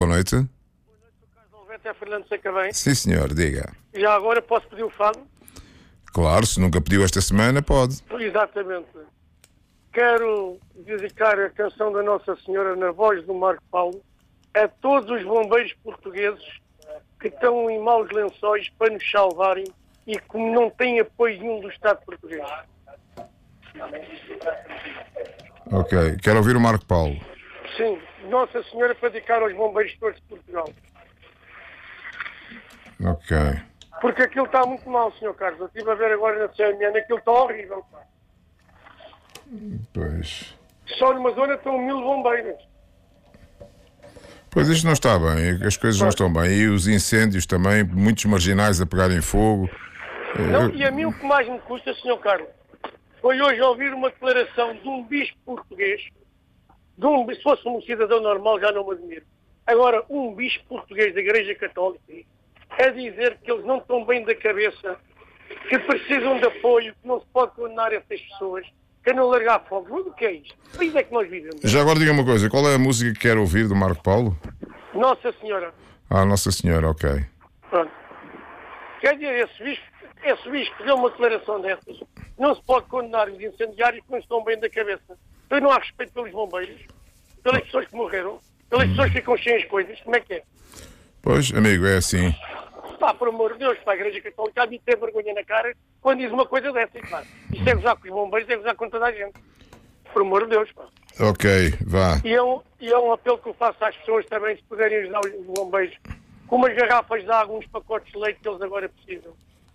Boa noite. É Fernando Sacavém. Sim, senhor, diga. Já agora posso pedir o fado? Claro, se nunca pediu esta semana, pode. Exatamente. Quero dedicar a canção da Nossa Senhora na voz do Marco Paulo a todos os bombeiros portugueses que estão em maus lençóis para nos salvarem e como não têm apoio nenhum do Estado português. Ok, quero ouvir o Marco Paulo. Sim, Nossa Senhora para dedicar aos bombeiros todos de Portugal. Ok. Porque aquilo está muito mal, Sr. Carlos. Eu estive a ver agora na CNN, aquilo está horrível. Pois. Só numa zona estão 1000 bombeiros. Pois isto não está bem, as coisas não estão bem. E os incêndios também, muitos marginais a pegarem fogo. Não, e a mim o que mais me custa, Sr. Carlos, foi hoje ouvir uma declaração de um bispo português, se fosse um cidadão normal já não me admiro. Agora, um bispo português da Igreja Católica a dizer que eles não estão bem da cabeça, que precisam de apoio, que não se pode condenar essas pessoas, que não largar fogo. O que é isto? Que país é que nós vivemos? Já agora diga uma coisa, qual é a música que quer ouvir do Marco Paulo? Nossa Senhora. Ah, Nossa Senhora, ok. Pronto. Quer dizer, esse bispo deu uma declaração dessas. Não se pode condenar os incendiários que não estão bem da cabeça. Então não há respeito pelos bombeiros, pelas pessoas que morreram, pelas pessoas que ficam cheias de coisas. Como é que é? Pois, amigo, é assim. Pá, por amor de Deus, para a Igreja Católica, há de ter vergonha na cara quando diz uma coisa dessas, pá. Isto é gozar com os bombeiros, é gozar com toda a gente. Por amor de Deus, pá. Ok, vá. E é um apelo que eu faço às pessoas também, se puderem ajudar os bombeiros, com umas garrafas de água, uns pacotes de leite que eles agora precisam.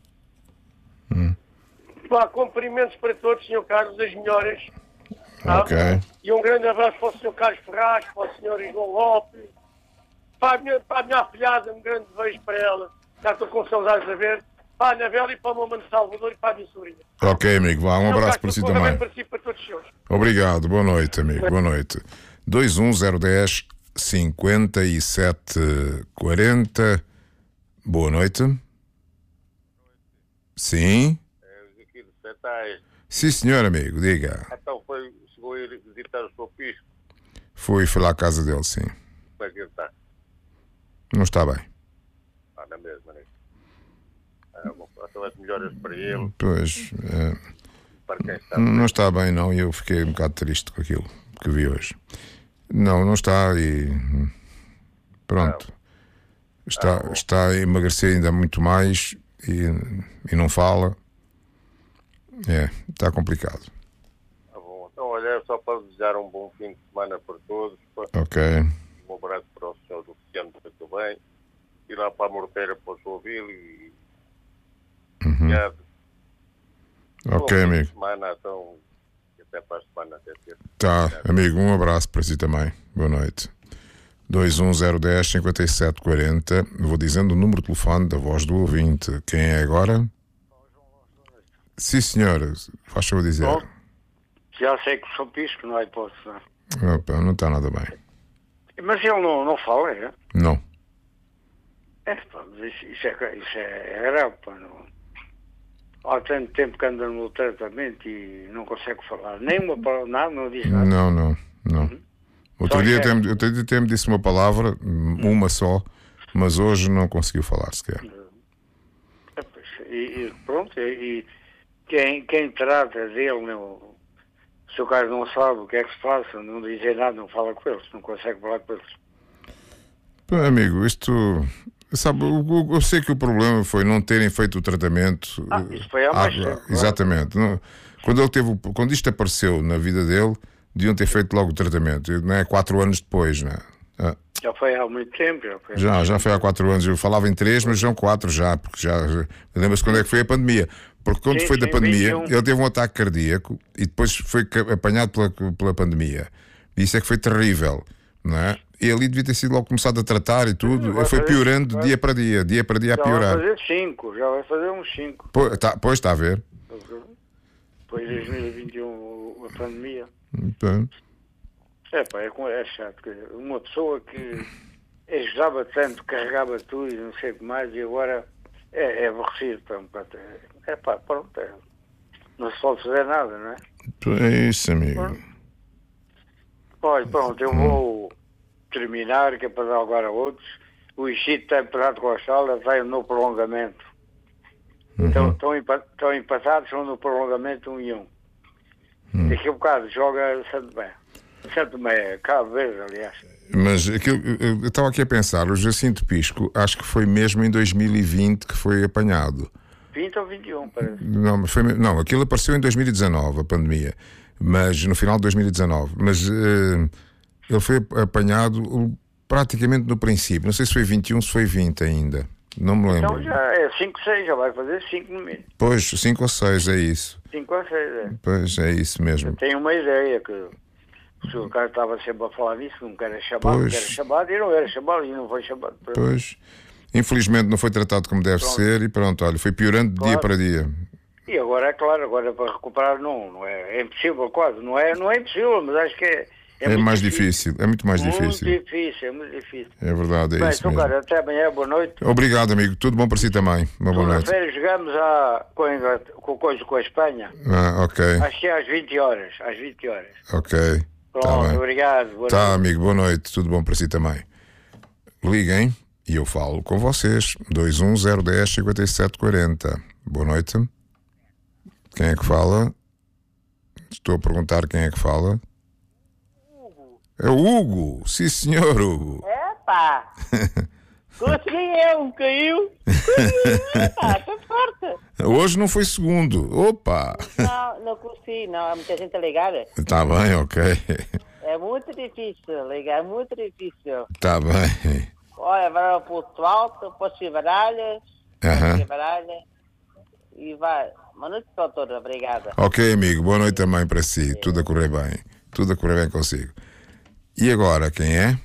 Pá, cumprimentos para todos, Sr. Carlos, as melhoras. Tá? Ok. E um grande abraço para o Sr. Carlos Ferraz, para o Sr. João Lopes, para a minha afilhada, um grande beijo para ela. Já estou com saudades a ver. Para a Anabela e para o meu mano Salvador e para a minha sobrinha. Ok, amigo, vá, um abraço para si também. Para si, para todos os senhores. Obrigado, boa noite, amigo, boa noite. 21010 5740. Boa noite. Sim? Aqui de Setais. Sim, senhor, amigo, diga. Então chegou a ir visitar o seu bispo. Fui lá à casa dele, sim. Como é que ele está? Não está bem. Na mesma, né? São as melhoras para ele, Pois, para quem está. não está bem, não, e eu fiquei um bocado triste com aquilo que vi hoje. Não está e pronto. Está a emagrecer ainda muito mais e não fala. Está complicado. Tá bom. Então, olha, é só para desejar um bom fim de semana para todos. Ok. Um abraço para o senhor Luciano também. Ir lá para a Morteira, para o seu Vila e... Ok, amigo. Fim de semana, então, até para a semana. Tá, amigo, um abraço para si também. Boa noite. 21010 5740. Vou dizendo o número de telefone da voz do ouvinte. Quem é agora? Sim, senhora. Faz favor dizer. Bom, já sei que sou bispo, não há hipótese. Opa, não está nada bem. Mas ele não fala, é? Não. Pá, mas isso é grave, pá. Não. Há tanto tempo que anda no tratamento e não consegue falar. Nem uma palavra, nada, não diz nada. Não. Outro dia até me disse uma palavra, uma só, mas hoje não conseguiu falar sequer. E pronto, e quem trata dele, o seu cara não sabe o que é que se passa, não diz nada, não fala com eles, não consegue falar com eles. Pô, amigo, isto... Sabe, eu sei que o problema foi não terem feito o tratamento. Isso foi há mais tempo. Exatamente. Quando isto apareceu na vida dele, deviam ter feito logo o tratamento. Não é 4 anos depois, não é? Já foi há muito tempo. Já foi há 4 anos. Eu falava em 3, mas são 4 já, porque já lembra-se quando é que foi a pandemia. Porque quando foi da pandemia, 21. Ele teve um ataque cardíaco e depois foi apanhado pela pandemia. E isso é que foi terrível, não é? E ali devia ter sido logo começado a tratar e tudo. Foi piorando dia para dia a piorar. Já vai fazer uns 5. Pois está a ver. Depois de 2021 a pandemia. Então. É chato. Uma pessoa que ajudava tanto, carregava tudo e não sei o que mais, e agora é aborrecido. Pronto. Não se pode fazer nada, não é? É isso, amigo. Olha, pronto, eu vou terminar, que é para dar lugar a outros. O Egito está empatado com a Austrália, vai no prolongamento. Então, estão empatados, são no prolongamento 1-1. Daqui a bocado joga Santo Tomé. Santo Tomé, Cabo Verde, aliás. Mas eu estava aqui a pensar, o Jacinto Pisco, acho que foi mesmo em 2020 que foi apanhado. 20 ou 21, parece. Não, aquilo apareceu em 2019, a pandemia. Mas no final de 2019. Mas ele foi apanhado praticamente no princípio. Não sei se foi 21, se foi 20 ainda. Não me lembro. Então já é 5, 6, já vai fazer 5 no mínimo. Pois, 5 ou 6, é isso. 5 ou 6, é. Pois, é isso mesmo. Eu tenho uma ideia que o senhor cara estava sempre a falar nisso, não quer chamado, não quer chamado, e não era chamado, e não foi chamado. Pois, infelizmente não foi tratado como deve ser e pronto, olha, foi piorando de dia para dia. E agora, é claro, agora para recuperar não é impossível quase, não é impossível, mas acho que é mais difícil, é muito mais difícil. É muito difícil. É verdade, é bem, isso então, mesmo. Cara, até amanhã, boa noite. Obrigado, amigo, tudo bom para si também. Uma boa noite. Jogamos com a Espanha. Ok. Acho que é às 20 horas. Ok. Pronto, tá bem. Obrigado. Boa tá, noite. Amigo, boa noite, tudo bom para si também. Liguem e eu falo com vocês. 210105740. Boa noite. Quem é que fala? Estou a perguntar quem é que fala. É o Hugo! Sim, senhor, Hugo! Epa! Consegui caiu! Epa, estou forte! Hoje não foi segundo. Opa! Não consegui, não. Há muita gente a ligar. Está bem, ok. É muito difícil ligar, muito difícil. Está bem. Olha, vai para o alto, para as baralhas, e vai. Boa noite, doutora, obrigada. Ok, amigo, boa noite também para si. Tudo a correr bem. Tudo a correr bem consigo. E agora, quem é?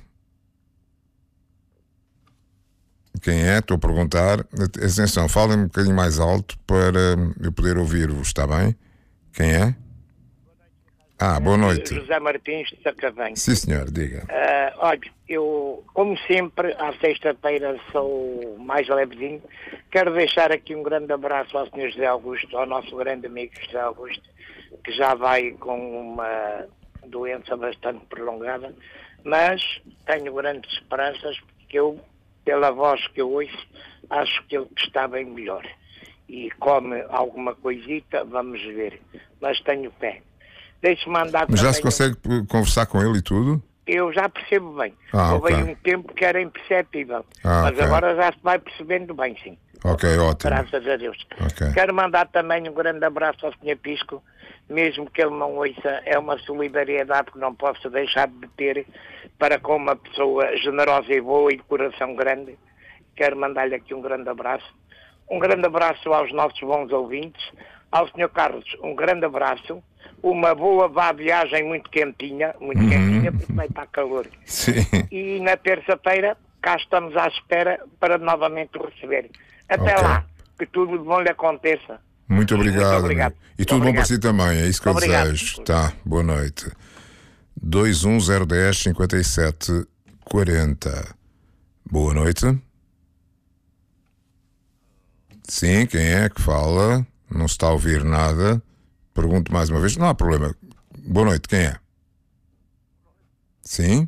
Quem é? Estou a perguntar. Atenção, falem um bocadinho mais alto para eu poder ouvir-vos, está bem? Quem é? Boa noite. José Martins de Sacavém. Sim, senhor, diga. Olha, eu, como sempre, à sexta-feira sou mais levezinho. Quero deixar aqui um grande abraço ao Sr. José Augusto, ao nosso grande amigo José Augusto, que já vai com uma doença bastante prolongada, mas tenho grandes esperanças, porque eu, pela voz que eu ouço, acho que ele está bem melhor. E come alguma coisita, vamos ver. Mas tenho fé. Deixe-me mandar. Mas já se consegue conversar com ele e tudo? Eu já percebo bem. Ok. Houve um tempo que era imperceptível. Mas ok. agora já se vai percebendo bem, sim. Ok, ótimo. Graças a Deus. Ok. Quero mandar também um grande abraço ao Sr. Pisco, mesmo que ele não ouça, é uma solidariedade que não posso deixar de ter para com uma pessoa generosa e boa e de coração grande. Quero mandar-lhe aqui um grande abraço. Um grande abraço aos nossos bons ouvintes. Ao Sr. Carlos, um grande abraço. Uma boa viagem muito quentinha, porque vai estar calor. Sim. E na terça-feira, cá estamos à espera para novamente o receber. Até lá, que tudo de bom lhe aconteça. Muito obrigado. Muito obrigado. E tudo bom para si também, é isso que eu desejo. Tá, boa noite. 210105740. Boa noite. Sim, quem é que fala? Não se está a ouvir nada. Pergunto mais uma vez. Não há problema. Boa noite, quem é? Sim?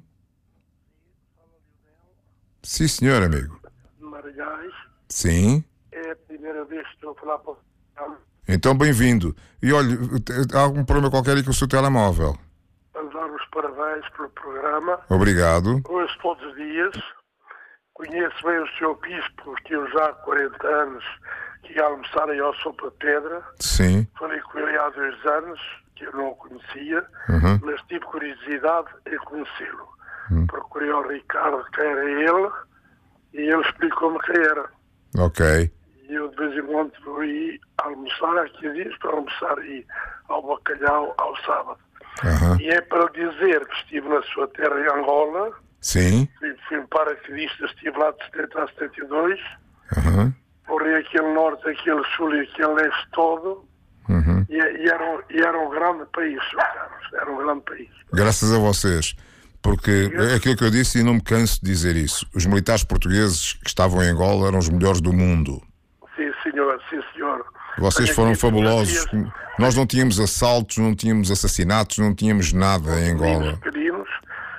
Sim, senhor, amigo. Magalhães. Sim. É a primeira vez que estou a falar para o programa. Então, bem-vindo. E olha, há algum problema qualquer aí com o seu telemóvel? A dar os parabéns pelo programa. Obrigado. Hoje todos os dias. Conheço bem o Sr. Pisco, porque eu já há 40 anos que ia almoçar aí ao Sopa Pedra. Sim. Falei com ele há 2 anos, que eu não o conhecia, mas tive curiosidade em conhecê-lo. Procurei ao Ricardo quem era ele e ele explicou-me quem era. Ok. E eu de vez em quando vou aí almoçar, há 15 dias, para almoçar aí ao Bacalhau ao sábado. E é para dizer que estive na sua terra em Angola. Sim. Fui um paraquedista, estive lá de 70 a 72. Corri aquele norte, aquele sul e aquele leste todo. E era um grande país, Sr. Carlos. Era um grande país. Graças a vocês. Porque é aquilo que eu disse e não me canso de dizer isso. Os militares portugueses que estavam em Angola eram os melhores do mundo. Sim, senhor. Sim, senhor. Vocês foram fabulosos. Nós não tínhamos assaltos, não tínhamos assassinatos, não tínhamos nada em Angola. Pequeninos,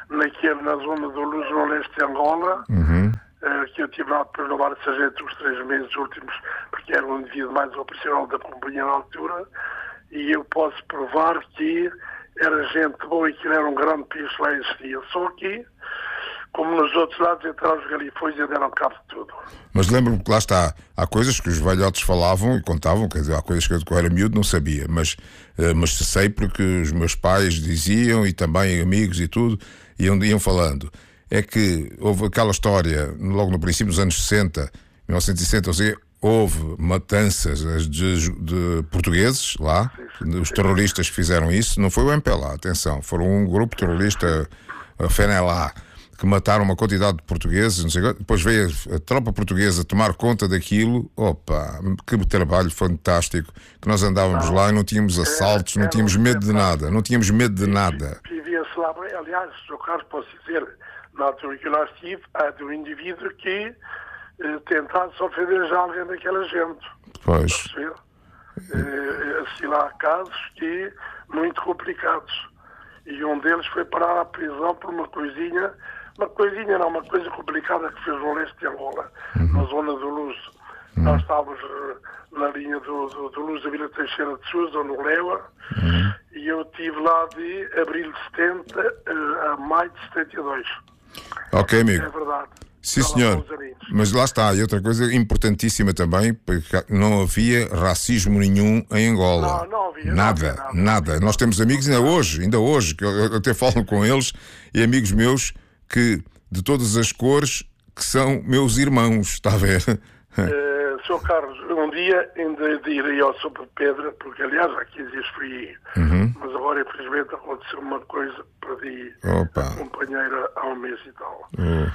na zona do Luz, no leste de Angola, que eu tive lá depois no bar de sargento os 3 meses últimos, porque era um indivíduo mais operacional da companhia na altura, e eu posso provar que era gente boa e que era um grande país lá existia. Só que, como nos outros lados, entraram os galifões e deram cabo de tudo. Mas lembro-me que lá está, há coisas que os velhotes falavam e contavam, quer dizer, há coisas que eu, quando era miúdo, não sabia, mas sei porque os meus pais diziam, e também amigos e tudo, iam falando. É que houve aquela história, logo no princípio dos anos 60, 1960, ou seja, houve matanças de portugueses lá, os terroristas que fizeram isso, não foi o MPLA, atenção, foram um grupo terrorista, a FENELA, que mataram uma quantidade de portugueses, não sei, depois veio a tropa portuguesa tomar conta daquilo. Opa, que trabalho fantástico, que nós andávamos lá e não tínhamos assaltos, não tínhamos medo de nada, Vivia-se lá bem, aliás, no caso posso dizer, na altura que eu lá estive, há de um indivíduo que tentasse ofender já alguém daquela gente. Pois. Assim lá há casos que muito complicados. E um deles foi parar à prisão por uma coisa complicada que fez no leste de Angola, na zona do Luz. Nós estávamos na linha do Luz da Vila Teixeira de Sousa, no Leua, e eu estive lá de abril de 70 a maio de 72. Ok, amigo. É verdade. Sim, senhor. Mas lá está, e outra coisa importantíssima também, porque não havia racismo nenhum em Angola. Não havia. Nada. Nós temos amigos ainda hoje, que eu até falo com eles, e amigos meus que de todas as cores, que são meus irmãos, está a ver? Sr. Carlos, um dia ainda de ir aí ao Sopa de Pedra, porque aliás há 15 dias fui, mas agora infelizmente aconteceu uma coisa, perdi a companheira há um mês e tal.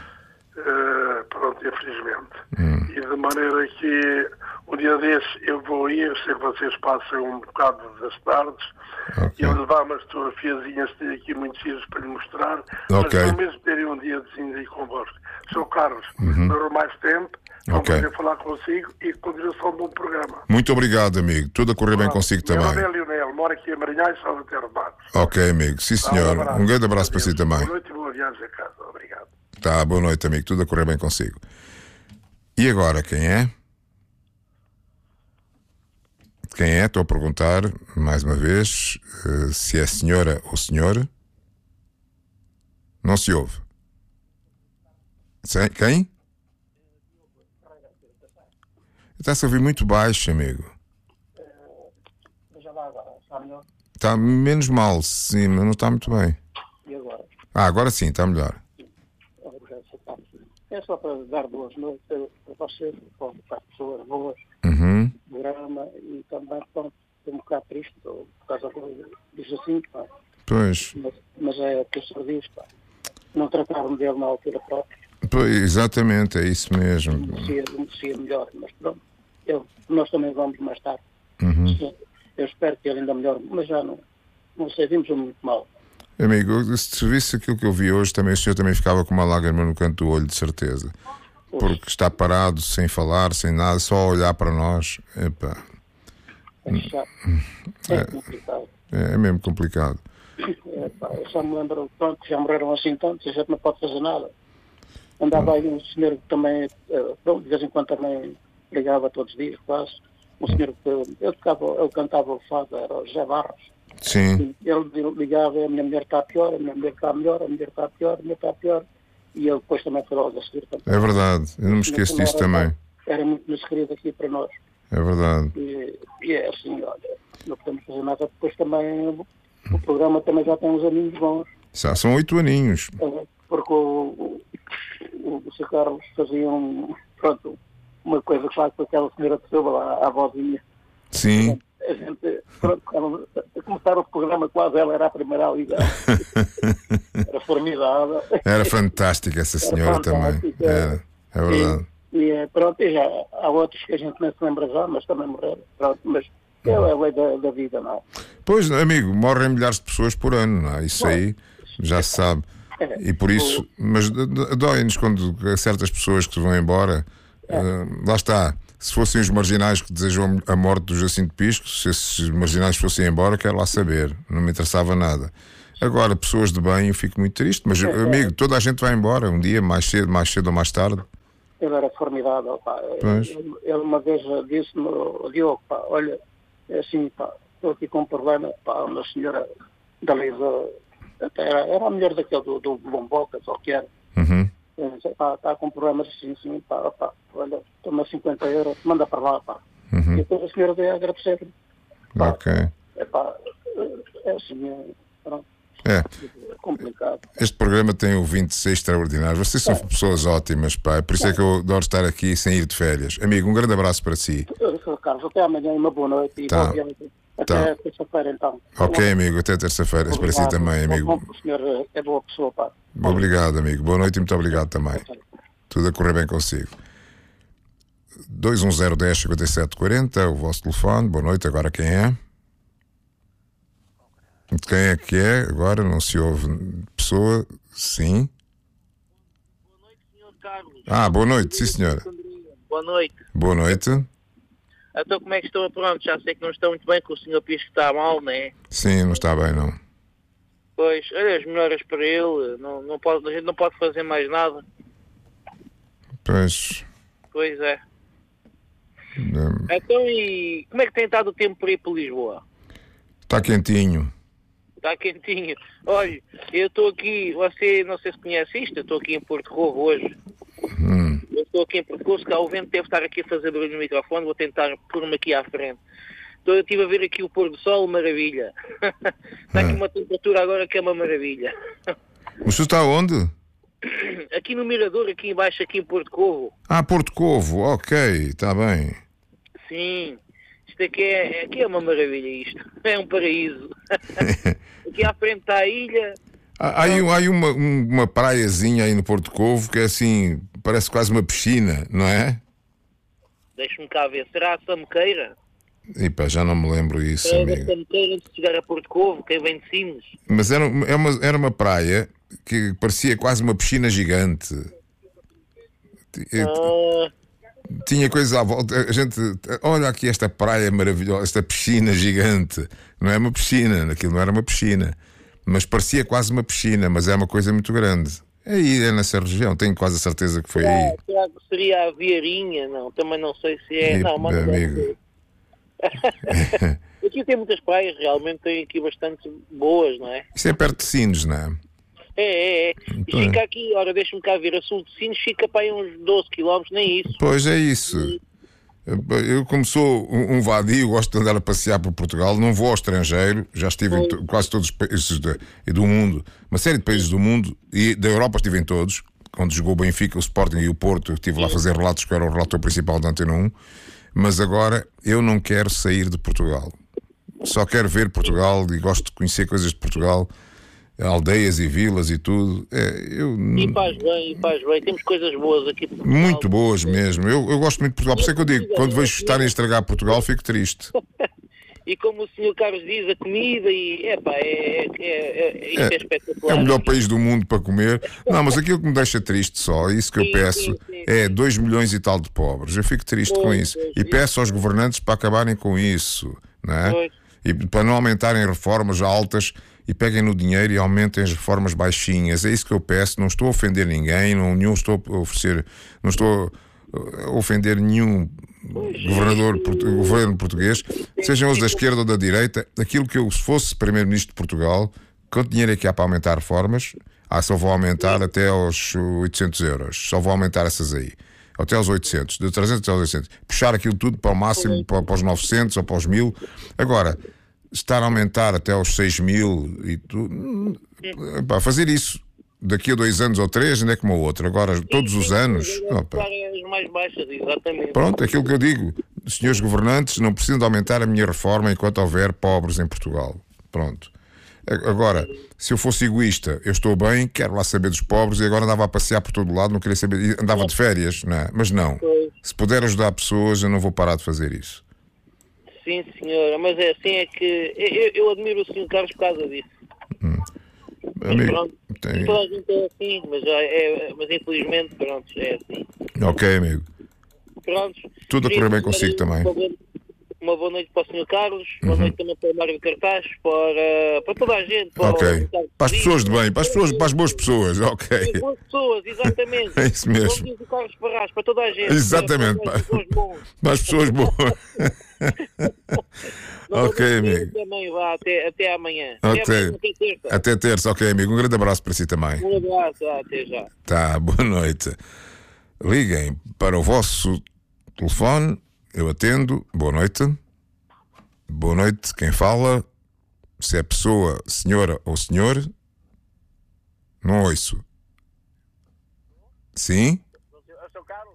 Pronto, infelizmente. E de maneira que um dia desses eu vou ir, eu sei que vocês passam um bocado das tardes, e eu levar umas fotografiazinhas, tenho aqui muitos filhos para lhe mostrar, mas pelo menos terem um dia de aí convosco. Sr. Carlos, não mais tempo, vamos poder falar consigo e continuação de um programa. Muito obrigado, amigo. Tudo a correr bem consigo também. Meu nome é Lionel, moro aqui em Marinhais, só da Terra de Barros. Ok, amigo. Sim, senhor. Um grande abraço para si também. Boa noite e boa viagem a casa. Obrigado. Tá, boa noite, amigo. Tudo a correr bem consigo. E agora, quem é? Quem é? Estou a perguntar, mais uma vez, se é senhora ou senhor. Não se ouve. Quem? Está-se a ouvir muito baixo, amigo. Veja lá agora, está melhor? Está menos mal, sim, mas não está muito bem. E agora? Agora sim, está melhor. É só para dar boas noites para vocês, para as pessoas boas, programa, e também estou um bocado triste por causa disso assim, pá. Pois. Mas é o que o senhor diz, pá. Não trataram dele na altura própria. Pois, exatamente, é isso mesmo. Merecia melhor, mas pronto. Nós também vamos mais tarde. Eu espero que ele ainda melhore, mas já não sei, vimos muito mal. Amigo, se visse aquilo que eu vi hoje, também o senhor também ficava com uma lágrima no canto do olho, de certeza. Porque está parado, sem falar, sem nada, só a olhar para nós. Epá. É chato. É complicado. É mesmo complicado. Eu só me lembro, pronto, já morreram assim tantos, a gente não pode fazer nada. Andava aí um senhor que também, de vez em quando também ligava todos os dias, quase. Um senhor que ele cantava o fado, era o José Barros. Sim. Ele ligava, a minha mulher está pior, a minha mulher está melhor, a mulher está pior, a mulher está pior. E ele depois também foi logo a seguir. É verdade, eu não me esqueço disso também. Era muito nos querido aqui para nós. É verdade. E é assim, olha, não podemos fazer nada. Depois também o programa também já tem uns aninhos bons. São 8 aninhos. Porque o Sr. Carlos fazia uma coisa que faz com aquela senhora pessoa lá, a vozinha. Sim. A gente, a começar o programa, quase ela era a primeira a ligar. Era formidável. Era fantástica essa senhora também. É verdade. E já há outros que a gente não se lembra já, mas também morreram. Mas é a lei da vida, não é? Pois, amigo, morrem milhares de pessoas por ano, não é? Isso aí já se sabe. E por isso, mas dói-nos quando certas pessoas que vão embora, lá está. Se fossem os marginais que desejam a morte do Jacinto Pisco, se esses marginais fossem embora, quero lá saber, não me interessava nada. Agora, pessoas de bem, eu fico muito triste, mas, amigo, toda a gente vai embora um dia, mais cedo ou mais tarde. Ele era formidável, pá. Ele uma vez disse-me, Diogo, pá, olha, é assim, pá, estou aqui com um problema, pá, uma senhora dali, até era a mulher daquele do Bombocas, ou que era. Está com problemas assim, pá, olha, toma 50 euros, manda para lá, pá. E depois a senhora veio a agradecer-me. Ok. É assim, pronto. É complicado. Este programa tem ouvintes extraordinários. Vocês são pessoas ótimas, pá. Por isso é que eu adoro estar aqui sem ir de férias. Amigo, um grande abraço para si. Carlos, até amanhã e uma boa noite. E boa viagem. Até terça-feira, então. Ok, amigo, até terça-feira. Para si também, amigo. O senhor é boa pessoa, pá. Obrigado, amigo. Boa noite e muito obrigado também. Tudo a correr bem consigo. 210-5740, o vosso telefone. Boa noite, agora quem é? Quem é que é? Agora não se ouve pessoa. Sim. Boa noite, senhor Carlos. Boa noite, sim, senhora. Boa noite. Boa noite. Então como é que estão? Pronto, já sei que não estão muito bem, que o senhor Pisco está mal, não é? Sim, não está bem, não. Pois, olha, as melhoras para ele, a gente não pode fazer mais nada. Pois é. Então, e como é que tem estado o tempo para ir para Lisboa? Está quentinho. Está quentinho. Olha, eu estou aqui, você não sei se conhece isto, eu estou aqui em Porto Covo hoje. Eu estou aqui em Porto Covo, se cá o vento deve estar aqui a fazer barulho no microfone, vou tentar pôr-me aqui à frente. Então eu estive a ver aqui o pôr do sol, maravilha. Está aqui uma temperatura agora que é uma maravilha. O senhor está onde? Aqui no Mirador, aqui embaixo, aqui em Porto Covo. Porto Covo, ok, está bem. Sim, isto aqui é uma maravilha isto. É um paraíso. Aqui à frente está a ilha. Há uma praiazinha aí no Porto Covo que é assim, parece quase uma piscina, não é? Deixa-me cá ver, será a Samequeira? Já não me lembro isso, amigo. É a Samequeira de chegar a Porto Covo, quem vem de Sines. Mas era uma praia que parecia quase uma piscina gigante. Tinha coisas à volta. A gente, olha aqui esta praia maravilhosa, esta piscina gigante. Não é uma piscina, aquilo não era uma piscina. Mas parecia quase uma piscina, mas é uma coisa muito grande. Aí é nessa região, tenho quase a certeza que foi aí. Será que seria a Vieirinha? Não, também não sei se é. Não, mas amigo. Aqui tem muitas praias, realmente tem aqui bastante boas, não é? Isso é perto de Sines, não é? É. E fica aqui, ora, deixa-me cá ver, a sul de Sines fica para aí uns 12 km, nem isso. Pois é isso. Eu, como sou um vadio, gosto de andar a passear por Portugal, não vou ao estrangeiro, já estive em quase todos os países do mundo, uma série de países do mundo, e da Europa estive em todos, quando jogou o Benfica, o Sporting e o Porto, estive lá a fazer relatos, que eu era o relator principal da Antena 1, mas agora eu não quero sair de Portugal. Só quero ver Portugal e gosto de conhecer coisas de Portugal, aldeias e vilas e tudo. E faz bem, temos coisas boas aqui de Portugal. Muito boas mesmo. Eu gosto muito de Portugal, por isso é que eu digo, quando vejo estarem a estragar Portugal, fico triste. E como o Sr. Carlos diz, a comida isto é espetacular. É o melhor país do mundo para comer. Não, mas aquilo que me deixa triste só, isso que eu peço, é 2 milhões e tal de pobres. Eu fico triste com isso. E peço aos governantes para acabarem com isso, não é? E para não aumentarem reformas altas e peguem no dinheiro e aumentem as reformas baixinhas. É isso que eu peço. Não estou a ofender ninguém, não estou a ofender nenhum governo português, sejam os da esquerda ou da direita. Aquilo que eu, se fosse primeiro-ministro de Portugal, quanto dinheiro é que há para aumentar reformas? Só vou aumentar até aos 800 euros. Só vou aumentar essas aí. Até aos 800. De 300 aos 800. Puxar aquilo tudo para o máximo, para os 900 ou para os 1000. Agora, estar a aumentar até aos 6.000 e tudo. Fazer isso daqui a 2 anos ou 3, ainda é como o outro. Agora, todos os anos. As mais baixas, exatamente. Pronto, aquilo que eu digo. Senhores governantes, não precisam de aumentar a minha reforma enquanto houver pobres em Portugal. Pronto. Agora, se eu fosse egoísta, eu estou bem, quero lá saber dos pobres e agora andava a passear por todo lado, não queria saber, andava de férias, não é? Mas não. Se puder ajudar pessoas, eu não vou parar de fazer isso. Sim, senhora, mas é assim, é que eu admiro o Sr. Carlos por causa disso. Amigo, pronto, toda a gente é assim, mas infelizmente, pronto, é assim. Ok, amigo. Pronto. Tudo a correr bem consigo também. uma boa noite para o Sr. Carlos, boa noite também para o Mário Cartaz, para toda a gente. Para as pessoas de bem, para as boas pessoas, ok. Sim, boas pessoas, exatamente. É isso mesmo. Como diz o Carlos Ferraz, para toda a gente. Exatamente, para as pessoas boas. Ok, amigo. Também vá, até amanhã. Até terça, ok, amigo. Um grande abraço para si também. Um abraço, até já. Tá, boa noite. Liguem para o vosso telefone, eu atendo. Boa noite. Boa noite, quem fala? Se é pessoa, senhora ou senhor? Não ouço. Sim? Eu sou Carlos.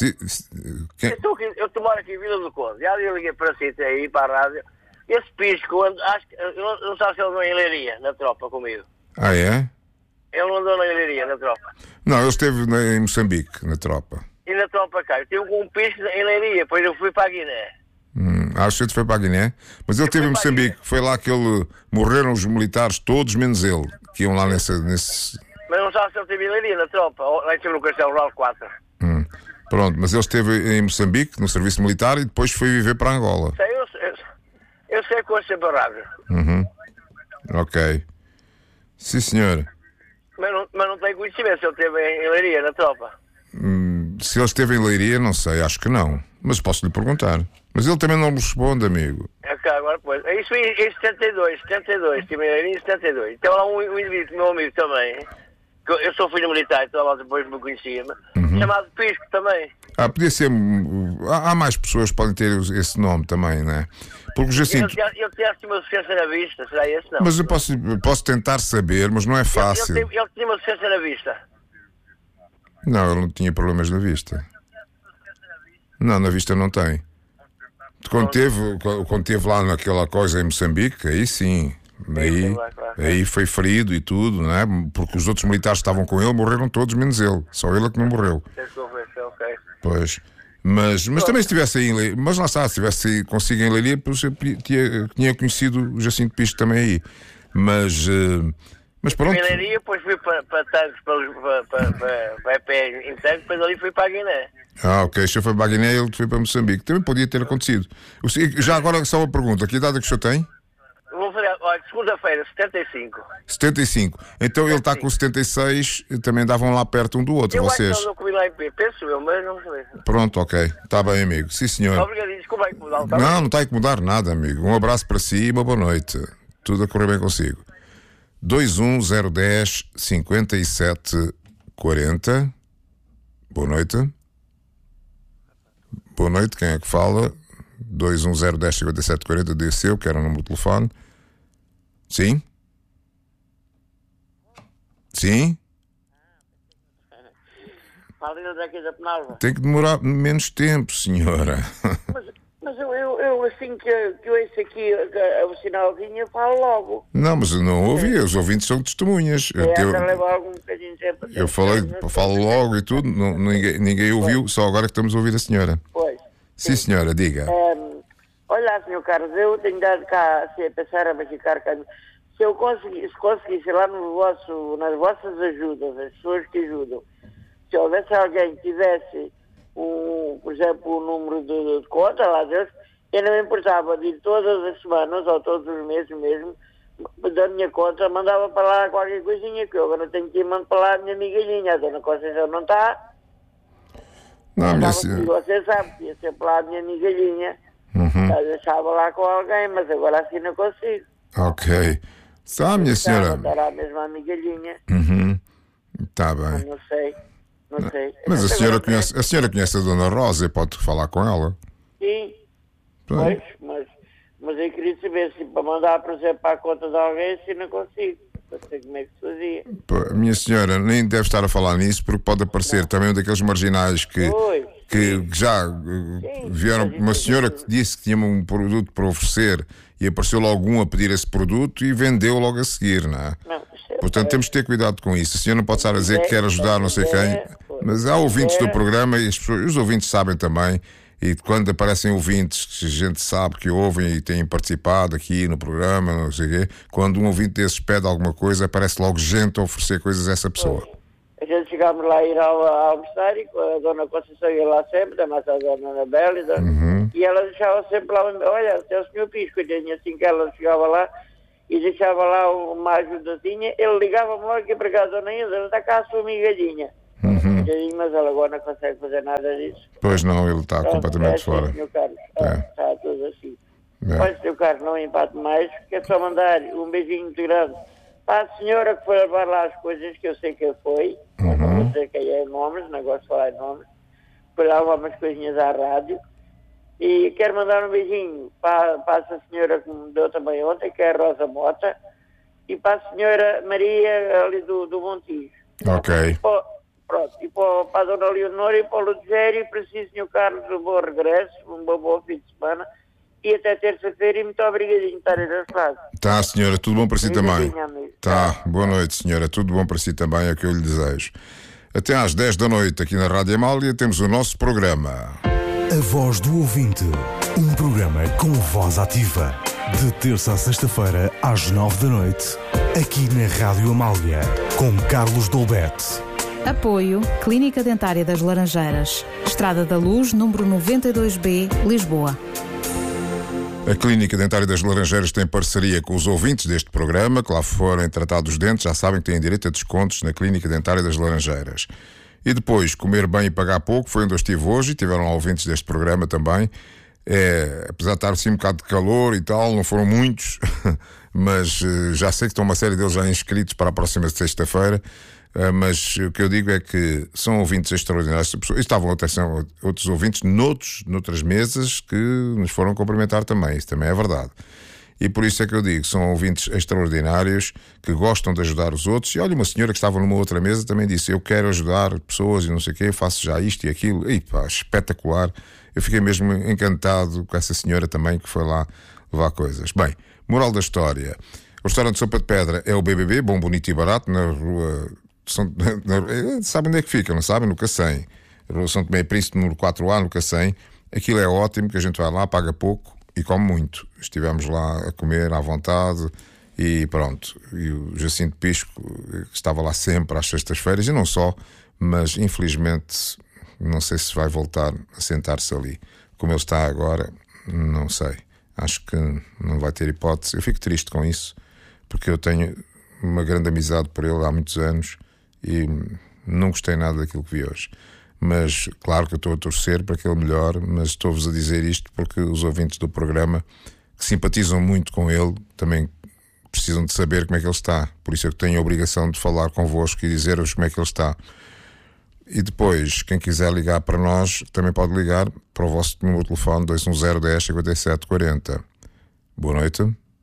Eu moro aqui em Vila do Conde. Já eu liguei para si aí, para a rádio. Esse pisco, acho que não sabe se ele andou em Leiria, na tropa comigo. Ah, é? Ele não andou na Leiria, na tropa. Não, ele esteve em Moçambique, na tropa. E na tropa cá. Eu tive um pisco em Leiria, depois eu fui para a Guiné. O senhor foi para a Guiné? Mas ele esteve em Moçambique. Foi lá que ele... Morreram os militares todos, menos ele. Que iam lá nesse... Mas não sabe se ele esteve em Leiria, na tropa. Lá estive no Castelo Rural 4. Pronto, mas ele esteve em Moçambique, no serviço militar, e depois foi viver para Angola. Eu sei que hoje sempre rádio. Ok. Sim, senhor. Mas não tenho conhecimento se ele esteve em Leiria, na tropa. Se ele esteve em Leiria, não sei, acho que não. Mas posso lhe perguntar. Mas ele também não me responde, amigo. É cá, agora pois. Isso foi em 72. Estive em Leiria em 72. Então lá um indivíduo, meu amigo também. Eu sou filho militar, então lá depois me conhecia-me. Chamado Pisco também. Podia ser. Há mais pessoas que podem ter esse nome também, não é? Porque o Jacinto. Ele tinha assim uma deficiência na vista, será esse não? Mas eu posso tentar saber, mas não é fácil. Ele tinha uma deficiência na vista. Não, ele não tinha problemas na vista. Não, na vista não tem. Quando teve lá naquela coisa em Moçambique, aí sim. Aí foi ferido e tudo, não é? Porque os outros militares que estavam com ele morreram todos, menos ele. Só ele é que não morreu. Pois. Mas também se estivesse aí em Leiria, mas lá está, se estivesse consigo em Leiria, eu tinha conhecido o Jacinto Pisco também aí. Mas pronto. Em Leiria, depois fui para tanques, para EPE em tanques, depois ali fui para a Guiné. Ok, o senhor foi para a Guiné e ele foi para Moçambique. Também podia ter acontecido. Já agora só uma pergunta, que idade é que o senhor tem? Vou fazer, olha, segunda-feira, 75. 75. Então ele está com 76, também davam lá perto um do outro, vocês. Eu acho que não lá em P, penso eu, mas não sei. Pronto, ok. Está bem, amigo. Sim, senhor. Obrigadinho, como é que mudar? Não está a incomodar nada, amigo. Um abraço para si e uma boa noite. Tudo a correr bem consigo. 21010 5740. Boa noite. Boa noite, quem é que fala? 21010 5740, disse eu, que era o número de telefone. Sim? Sim? Tem que demorar menos tempo, senhora. Mas eu assim que eu ouço aqui o sinalzinho, eu falo logo. Não, mas eu não ouvi, os ouvintes são testemunhas. Eu falo logo e tudo, ninguém ouviu, só agora que estamos a ouvir a senhora. Pois. Sim, senhora, diga. Olha, Sr. Carlos, eu tenho dado cá assim, a pensar a ficar cá. Se conseguisse lá nas vossas ajudas, as pessoas que ajudam, se houvesse alguém que tivesse, por exemplo, um número de conta, lá Deus, eu não me importava de ir todas as semanas ou todos os meses mesmo, da minha conta, mandava para lá qualquer coisinha, que eu agora tenho que ir mandar para lá a minha migalhinha, a dona Conceição não está. Não, você sabe que ia ser para lá a minha migalhinha. Eu deixava lá com alguém, mas agora assim não consigo. Ok. Está, minha senhora. Estará a mesma migalhinha. Está bem. Não sei. Mas a senhora conhece a Dona Rosa e pode falar com ela? Sim. Pois, mas eu queria saber se para mandar, por exemplo, para a conta de alguém, assim não consigo. Não sei como é que se fazia. Minha senhora, nem deve estar a falar nisso, porque pode aparecer também um daqueles marginais que já vieram. Uma senhora que disse que tinha um produto para oferecer e apareceu logo um a pedir esse produto e vendeu logo a seguir, não é? Portanto, temos de ter cuidado com isso. A senhora não pode estar a dizer que quer ajudar não sei quem, mas há ouvintes do programa e os ouvintes sabem também. E quando aparecem ouvintes que a gente sabe que ouvem e têm participado aqui no programa, não sei o quê, quando um ouvinte desses pede alguma coisa, aparece logo gente a oferecer coisas a essa pessoa. A gente chegámos lá a ir ao almoçar e a dona Conceição ia lá sempre, mas a dona Anabela e E ela deixava sempre lá, olha, até o senhor Pisco, assim que ela chegava lá e deixava lá uma ajudazinha, ele ligava-me logo que para casa, Dona Ilza, está cá a sua amigadinha. Mas ela agora não consegue fazer nada disso. Pois não, ele está completamente assim, fora. Sr. Carlos, está tudo assim. Olha, Sr. Carlos, não empate mais, quer só mandar um beijinho muito grande para a senhora que foi levar lá as coisas, que eu sei que foi, não vou dizer quem é nomes, não gosto de falar em nomes, foi lá levar umas coisinhas à rádio, e quero mandar um beijinho para essa senhora que me deu também ontem, que é a Rosa Mota, e para a senhora Maria ali do Montijo. Ok. Pronto, e para a Dona Leonor e para o Ludgério, e para si, Sr. Carlos, um bom regresso, um bom fim de semana, e até terça-feira, e muito obrigadinho por estarem a frase. Tá, senhora, tudo bom para si também. Tá, boa noite, senhora, tudo bom para si também, é o que eu lhe desejo. Até às 10 da noite, aqui na Rádio Amália, temos o nosso programa. A Voz do Ouvinte, um programa com voz ativa, de terça a sexta-feira, às 9 da noite, aqui na Rádio Amália, com Carlos Dolbete. Apoio Clínica Dentária das Laranjeiras, Estrada da Luz, número 92B, Lisboa. A Clínica Dentária das Laranjeiras tem parceria com os ouvintes deste programa, que lá forem tratados os dentes, já sabem que têm direito a descontos na Clínica Dentária das Laranjeiras. E depois, comer bem e pagar pouco, foi onde eu estive hoje, e tiveram ouvintes deste programa também. Apesar de estar assim um bocado de calor e tal, não foram muitos, mas já sei que estão uma série deles já inscritos para a próxima sexta-feira. Mas o que eu digo é que são ouvintes extraordinários. Estavam, atenção, outros ouvintes noutras mesas que nos foram cumprimentar também. Isso também é verdade. E por isso é que eu digo, são ouvintes extraordinários que gostam de ajudar os outros. E olha, uma senhora que estava numa outra mesa também disse: eu quero ajudar pessoas e não sei o quê, faço já isto e aquilo. E pá, espetacular. Eu fiquei mesmo encantado com essa senhora também que foi lá levar coisas. Bem, moral da história. O restaurante Sopa de Pedra é o BBB, bom, bonito e barato, na rua... sabem onde é que fica, não sabem? No Cacém. Rua São Tomé e Príncipe, número 4A, no Cacém. Aquilo é ótimo, que a gente vai lá, paga pouco e come muito. Estivemos lá a comer à vontade e pronto. E o Jacinto Pisco, que estava lá sempre às sextas-feiras, e não só, mas infelizmente não sei se vai voltar a sentar-se ali. Como ele está agora, não sei. Acho que não vai ter hipótese. Eu fico triste com isso, porque eu tenho uma grande amizade por ele há muitos anos e não gostei nada daquilo que vi hoje. Mas claro que eu estou a torcer para que ele melhore, mas estou-vos a dizer isto porque os ouvintes do programa, que simpatizam muito com ele, também precisam de saber como é que ele está. Por isso eu tenho a obrigação de falar convosco e dizer-vos como é que ele está. E depois, quem quiser ligar para nós, também pode ligar para o vosso número de telefone 210 10 57 40. Boa noite.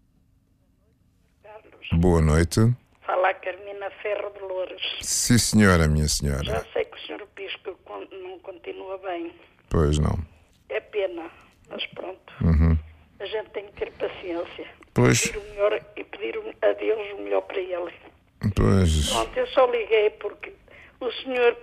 Carlos. Boa noite. Fala a Carmina Ferro de Loures. Sim, senhora, minha senhora. Já sei que o Sr. Pisco não continua bem. Pois não. É pena, mas pronto. A gente tem que ter paciência. Pois. Pedir o melhor e pedir a Deus o melhor para ele. Pois. Pronto, eu só liguei porque o senhor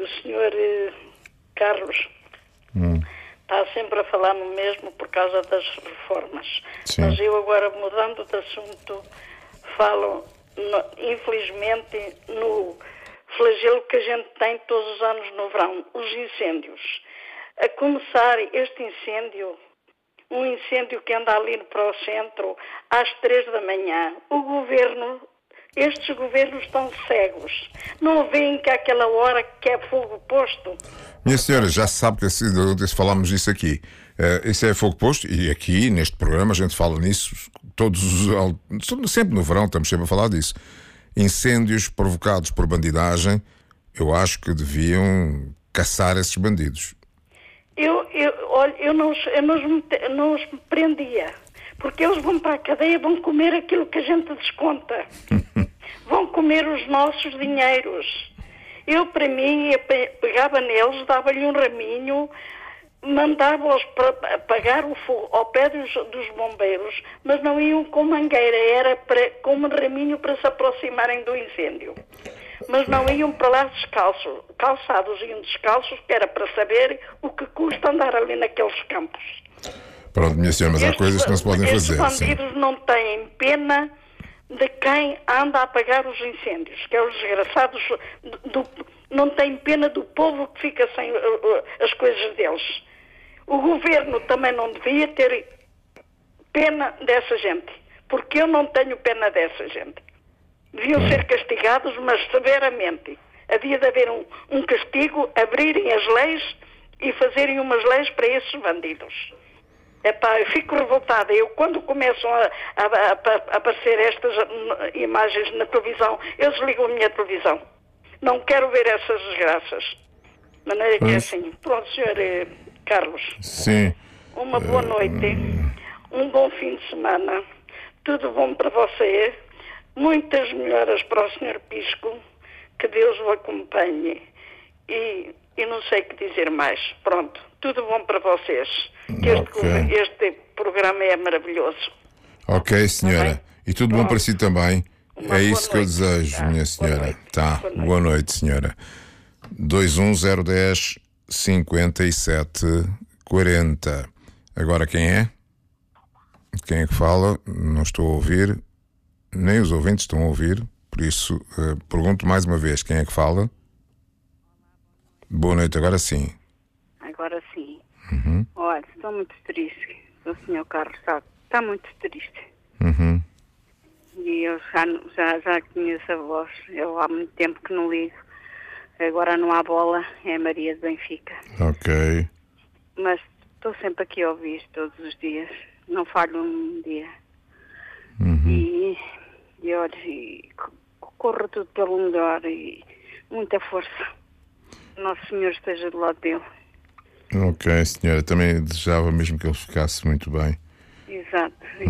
Carlos está sempre a falar no mesmo por causa das reformas. Sim. Mas eu agora, mudando de assunto, falo, infelizmente, no flagelo que a gente tem todos os anos no verão, os incêndios. A começar este incêndio, um incêndio que anda ali para o centro, às 3 da manhã, estes governos estão cegos. Não veem que àquela hora que é fogo posto. Minha senhora, já sabe que falámos disso aqui. Isso é fogo posto, e aqui neste programa a gente fala nisso sempre no verão, estamos sempre a falar disso. Incêndios provocados por bandidagem, eu acho que deviam caçar esses bandidos. Eu não os prendia, porque eles vão para a cadeia e vão comer aquilo que a gente desconta. Vão comer os nossos dinheiros. Eu, para mim, pegava neles, dava-lhe um raminho, mandava-os para apagar o fogo ao pé dos bombeiros, mas não iam com mangueira, era com um raminho para se aproximarem do incêndio. Mas não iam para lá descalços, calçados iam descalços, que era para saber o que custa andar ali naqueles campos. Pronto, minha senhora, mas há coisas que não se podem fazer. Os bandidos não têm pena de quem anda a apagar os incêndios, que é os desgraçados, não têm pena do povo que fica sem as coisas deles. O governo também não devia ter pena dessa gente, porque eu não tenho pena dessa gente. Deviam ser castigados, mas severamente. Havia de haver um castigo, abrirem as leis e fazerem umas leis para esses bandidos. Epá, eu fico revoltada. Eu, quando começam a aparecer estas imagens na televisão, eu desligo a minha televisão. Não quero ver essas desgraças. De maneira que é assim. Pronto, Sr. Carlos. Sim. Uma boa noite. Um bom fim de semana. Tudo bom para você. Muitas melhoras para o Sr. Pisco. Que Deus o acompanhe. E não sei o que dizer mais. Pronto. Tudo bom para vocês. Que este programa é maravilhoso. Ok, senhora. E tudo bom para si também. É isso que eu desejo, minha senhora. Tá. Boa noite, senhora. 21010 5740. Agora quem é? Quem é que fala? Não estou a ouvir. Nem os ouvintes estão a ouvir. Por isso, pergunto mais uma vez. Quem é que fala? Boa noite, agora sim. Agora sim. Uhum. Olha, estou muito triste. O Sr. Carlos está muito triste. Uhum. E eu já conheço a voz. Eu há muito tempo que não ligo. Agora não há bola. É a Maria de Benfica. Ok. Mas estou sempre aqui a ouvir todos os dias. Não falho um dia. Uhum. E olha, corra tudo pelo melhor e muita força. Nosso Senhor esteja do lado dele. Ok, senhora. Também desejava mesmo que ele ficasse muito bem. Exato.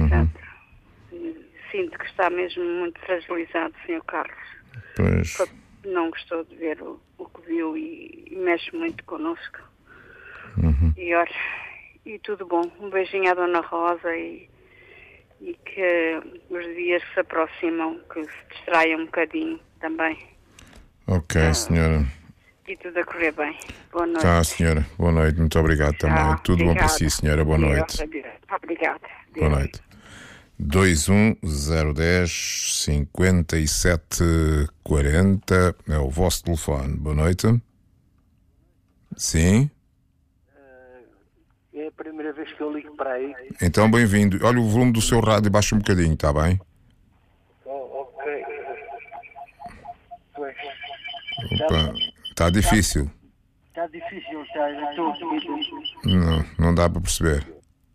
Sinto que está mesmo muito fragilizado, Sr. Carlos. Pois. Não gostou de ver o que viu e mexe muito connosco. Uhum. E olha, e tudo bom. Um beijinho à Dona Rosa e que os dias que se aproximam, que se distraiam um bocadinho também. Ok, senhora. E tudo a correr bem. Boa noite. Tá, senhora. Boa noite. Muito obrigado também. Tudo bom para si, senhora. Boa noite. Obrigada. Boa noite. 21010 5740 é o vosso telefone. Boa noite. Sim. É a primeira vez que eu ligo para aí. Então, bem-vindo. Olha o volume do seu rádio, baixa um bocadinho, está bem? Ok. Pois. Opa, está difícil. Está difícil, está. Estou aqui. Não dá para perceber.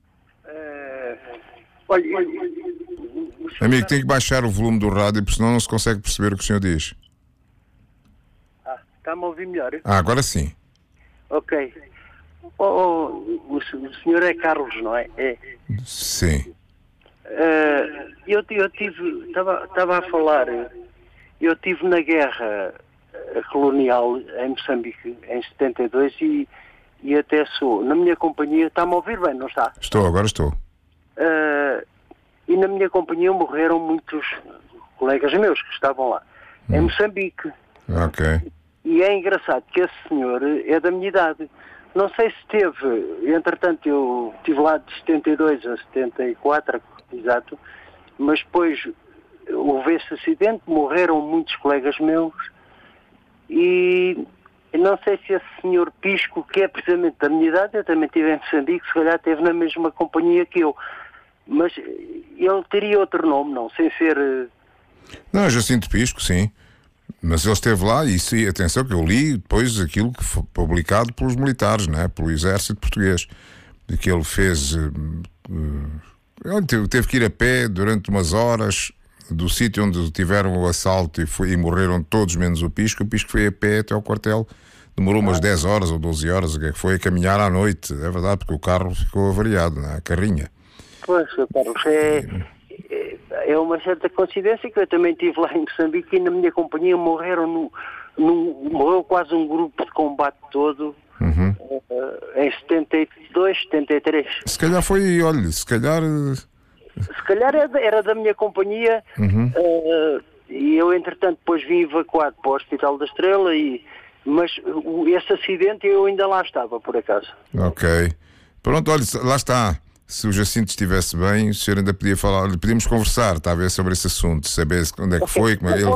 Olha, amigo, tem que baixar o volume do rádio, porque senão não se consegue perceber o que o senhor diz. Está-me a ouvir melhor? Agora sim. Ok. O senhor é Carlos, não é? É. Sim. Eu estava a falar, eu estive na guerra colonial em Moçambique em 72 e até sou, na minha companhia, está-me a ouvir bem, não está? Agora estou. E na minha companhia morreram muitos colegas meus que estavam lá, em Moçambique. Ok. E é engraçado que esse senhor é da minha idade. Não sei se teve, entretanto eu estive lá de 72 a 74, exato, mas depois houve esse acidente, morreram muitos colegas meus e não sei se esse senhor Pisco, que é precisamente da minha idade, eu também estive em Moçambique, se calhar esteve na mesma companhia que eu, mas ele teria outro nome, não, sem ser... Não, Jacinto Pisco, sim. Mas ele esteve lá e atenção que eu li depois aquilo que foi publicado pelos militares, né? Pelo exército português, de que ele fez, teve que ir a pé durante umas horas do sítio onde tiveram o assalto e morreram todos menos o Pisco. O Pisco foi a pé até ao quartel, demorou umas 10 horas ou 12 horas, o que foi a caminhar à noite, é verdade, porque o carro ficou avariado, né? A carrinha. Pois, Carlos, é uma certa coincidência que eu também estive lá em Moçambique e na minha companhia morreu quase um grupo de combate todo em 72, 73. Se calhar foi, olha, se calhar era da minha companhia e eu entretanto depois vim evacuado para o Hospital da Estrela mas esse acidente eu ainda lá estava, por acaso. Ok. Pronto, olha, lá está. Se o Jacinto estivesse bem, o senhor ainda podia falar, podíamos conversar, talvez, sobre esse assunto, saber onde é que foi, como é ele...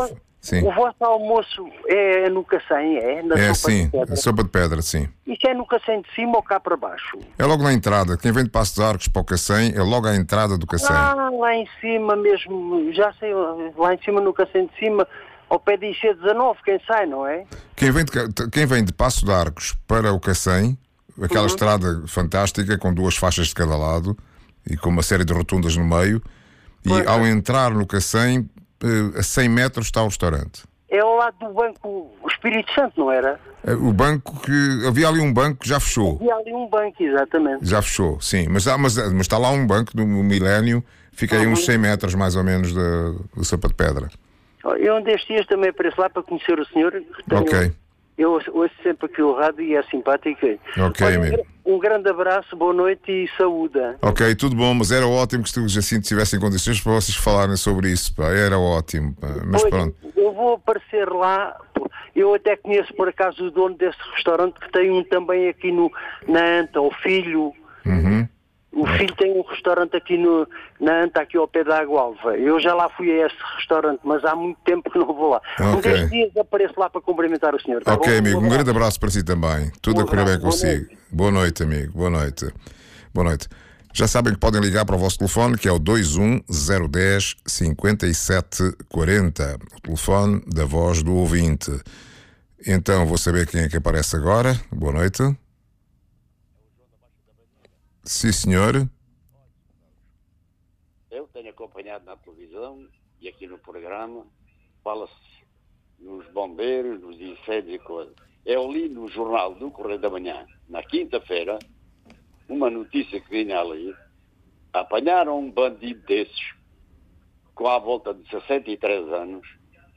Sim. O vosso almoço é no Cacém, é? Sim, sopa de pedra, sim. Isso é no Cacém de cima ou cá para baixo? É logo na entrada. Quem vem de Passo de Arcos para o Cacém é logo à entrada do Cacém. Lá em cima mesmo, já sei, lá em cima no Cacém de cima, ao pé de IC19, quem sai, não é? Quem vem de Passo de Arcos para o Cacém, aquela estrada fantástica com 2 faixas de cada lado e com uma série de rotundas no meio, e ao entrar no Cacém, a 100 metros está o restaurante. É ao lado do Banco Espírito Santo, não era? O banco que... Havia ali um banco que já fechou. Havia ali um banco, exatamente. Já fechou, sim. Mas está lá um banco do Milénio, fica aí uns 100 metros mais ou menos do Sopa de Pedra. Eu um destes dias também apareço lá para conhecer o senhor. Ok. Eu ouço sempre aqui o rádio e é simpático. Ok, amigo. Um grande abraço, boa noite e saúde. Ok, tudo bom, mas era ótimo que o Jacinto estivesse em condições para vocês falarem sobre isso, pá. Era ótimo, pá. Mas pronto. Eu vou aparecer lá, eu até conheço por acaso o dono desse restaurante, que tem um também aqui na Anta, o filho. O filho tem um restaurante aqui na Anta, aqui ao pé da Água-Alva. Eu já lá fui a esse restaurante, mas há muito tempo que não vou lá. Um destes dias apareço lá para cumprimentar o senhor. Tá ok, bom? amigo, um grande abraço para si também. Tudo a correr bem consigo. Boa noite, amigo. Boa noite. Boa noite. Já sabem que podem ligar para o vosso telefone, que é o 21 010 57 40. O telefone da voz do ouvinte. Então, vou saber quem é que aparece agora. Boa noite. Sim, senhor. Eu tenho acompanhado na televisão e aqui no programa, fala-se nos bombeiros, nos incêndios e coisas. Eu li no jornal do Correio da Manhã, na quinta-feira, uma notícia que vinha ali. Apanharam um bandido desses, com à volta de 63 anos.